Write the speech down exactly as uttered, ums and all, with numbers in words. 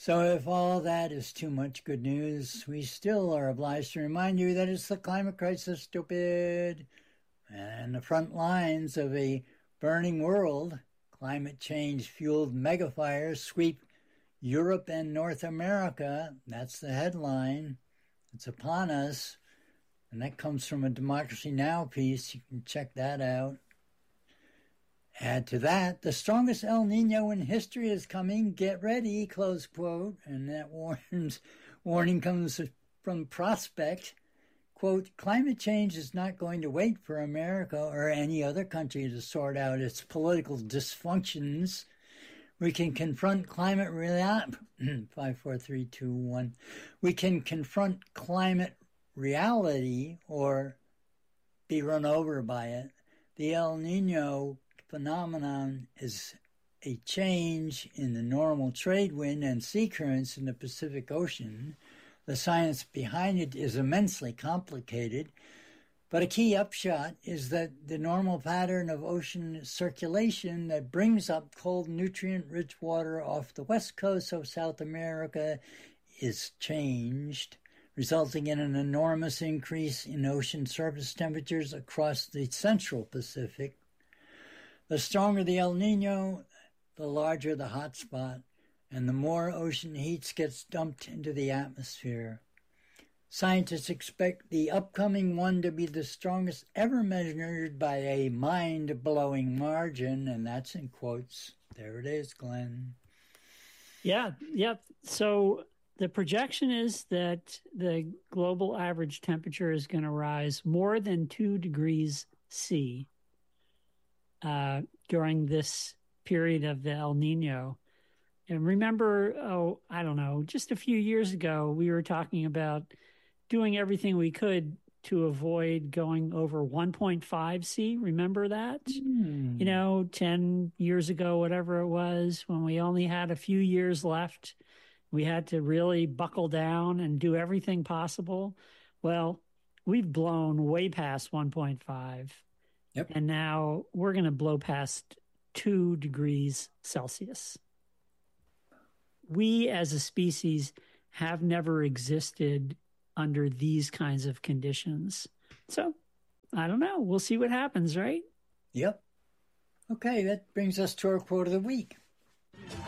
So if all that is too much good news, we still are obliged to remind you that it's the climate crisis, stupid. And the front lines of a burning world, climate change-fueled megafires sweep Europe and North America. That's the headline. It's upon us. And that comes from a Democracy Now! Piece. You can check that out. Add to that, the strongest El Nino in history is coming. Get ready, close quote. And that warns, warning comes from Prospect. Quote, climate change is not going to wait for America or any other country to sort out its political dysfunctions. We can confront climate reality. Five, four, three, two, one. We can confront climate reality or be run over by it. The El Nino phenomenon is a change in the normal trade wind and sea currents in the Pacific Ocean. The science behind it is immensely complicated, but a key upshot is that the normal pattern of ocean circulation that brings up cold, nutrient-rich water off the west coast of South America is changed, resulting in an enormous increase in ocean surface temperatures across the central Pacific. The stronger the El Nino, the larger the hotspot, and the more ocean heat gets dumped into the atmosphere. Scientists expect the upcoming one to be the strongest ever measured by a mind-blowing margin, and that's in quotes. There it is, Glenn. Yeah, yep. So the projection is that the global average temperature is going to rise more than two degrees C uh, during this period of the El Nino. And remember, oh, I don't know, just a few years ago, we were talking about doing everything we could to avoid going over one point five C. Remember that? Mm. You know, ten years ago, whatever it was, when we only had a few years left, we had to really buckle down and do everything possible. Well, we've blown way past one point five. Yep. And now we're going to blow past two degrees Celsius. We as a species have never existed under these kinds of conditions. So, I don't know. We'll see what happens, right? Yep. Okay, that brings us to our quote of the week.